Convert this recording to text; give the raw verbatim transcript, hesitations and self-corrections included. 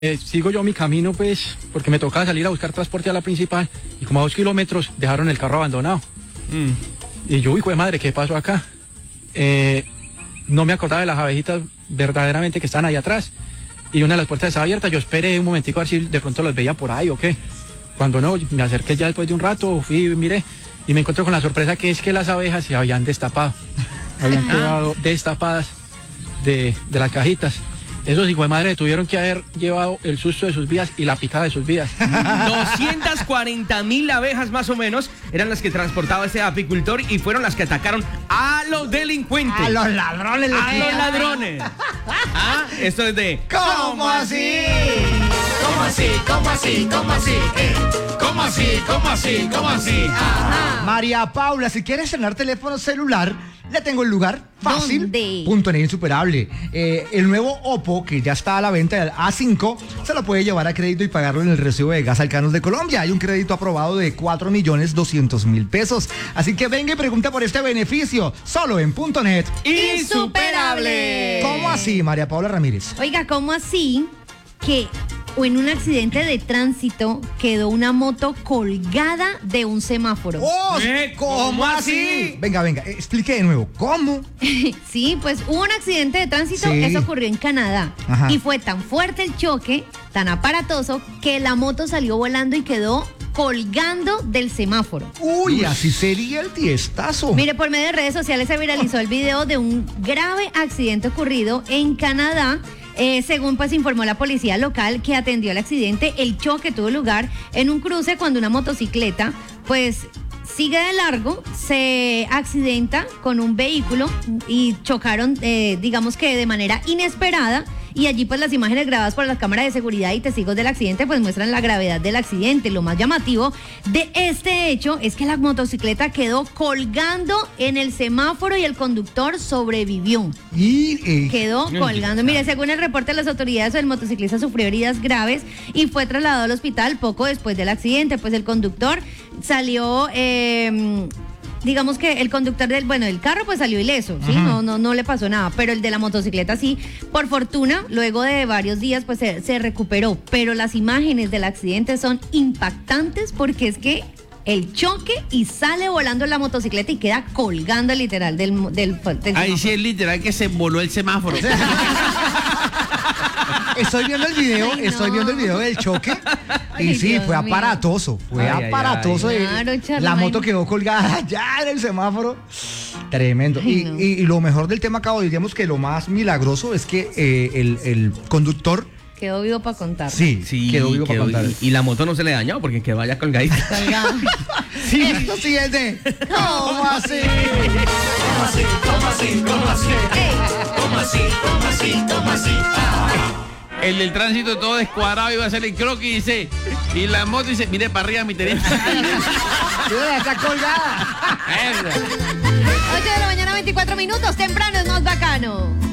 Eh, sigo yo mi camino, pues, porque me tocaba salir a buscar transporte a la principal y como a dos kilómetros dejaron el carro abandonado. Mm. Y yo, hijo de madre, ¿qué pasó acá? Eh, no me acordaba de las abejitas verdaderamente que estaban ahí atrás y una de las puertas estaba abierta. Yo esperé un momentico a ver si de pronto los veía por ahí o qué. Cuando no, me acerqué ya después de un rato, fui, miré y me encontré con la sorpresa que es que las abejas se habían destapado. Habían quedado destapadas de, de las cajitas. Esos hijos de madre tuvieron que haber llevado el susto de sus vidas y la picada de sus vidas. doscientas cuarenta mil abejas más o menos eran las que transportaba este apicultor y fueron las que atacaron a los delincuentes. A los ladrones. A los ladrones. Ah, esto es de... ¿Cómo así? ¿Cómo así? ¿Cómo así? ¿Cómo así? Eh. ¿Cómo así? ¿Cómo así? ¿Cómo así? Ajá. María Paula, si quieres estrenar teléfono celular, le tengo el lugar fácil. ¿Dónde? Punto net insuperable. Eh, el nuevo Oppo, que ya está a la venta, el A cinco, se lo puede llevar a crédito y pagarlo en el recibo de gas Alcanos de Colombia. Hay un crédito aprobado de cuatro millones doscientos mil pesos. Así que venga y pregunta por este beneficio, solo en Punto net Insuperable. ¿Cómo así, María Paula Ramírez? Oiga, ¿cómo así que o en un accidente de tránsito quedó una moto colgada de un semáforo? ¡Oh! ¿Eh? ¿Cómo, ¿Cómo así? así? Venga, venga, explique de nuevo. ¿Cómo? Sí, pues hubo un accidente de tránsito, Sí. eso ocurrió en Canadá. Ajá. Y fue tan fuerte el choque, tan aparatoso, que la moto salió volando y quedó colgando del semáforo. Uy, así sería el tiestazo. Mire, por medio de redes sociales se viralizó el video de un grave accidente ocurrido en Canadá. Eh, según pues informó la policía local que atendió el accidente, el choque tuvo lugar en un cruce cuando una motocicleta pues sigue de largo, se accidenta con un vehículo y chocaron eh, digamos que de manera inesperada. Y allí pues las imágenes grabadas por las cámaras de seguridad y testigos del accidente pues muestran la gravedad del accidente. Lo más llamativo de este hecho es que la motocicleta quedó colgando en el semáforo y el conductor sobrevivió. Y eh, Quedó colgando. Mire, según el reporte de las autoridades, el motociclista sufrió heridas graves y fue trasladado al hospital poco después del accidente. Pues el conductor salió... Eh, digamos que el conductor del, bueno, el carro pues salió ileso, ¿sí? No, no, no le pasó nada, pero el de la motocicleta sí, por fortuna, luego de varios días pues se, se recuperó, pero las imágenes del accidente son impactantes porque es que el choque y sale volando la motocicleta y queda colgando literal del, del, del Ahí sí es literal que se voló el semáforo. Estoy viendo el video, Ay, no. estoy viendo el video del choque. Y Ay, sí, Dios fue mío. aparatoso, fue Ay, ay, aparatoso. ay. eh, Claro, Charly, la moto ay. quedó colgada allá en el semáforo. Tremendo. Ay, y, no. y, y lo mejor del tema, Cabo, diríamos que lo más milagroso es que eh, el, el conductor, Quedó vivo para contar. sí, Sí, quedó vivo para quedó- contar. y, y la moto no se le dañó porque que vaya colgadita. Colgado. Sí, esto sí es de... ¿Cómo así? ¿Cómo así? ¿Cómo así? ¿Cómo así? ¿Cómo así? ¿Cómo así? ¿Cómo así? El del tránsito todo descuadrado iba a hacer el croquis y dice, y la moto dice, mire para arriba mi Teresa. Mira, está colgada. ocho de la mañana, veinticuatro minutos, temprano es más bacano.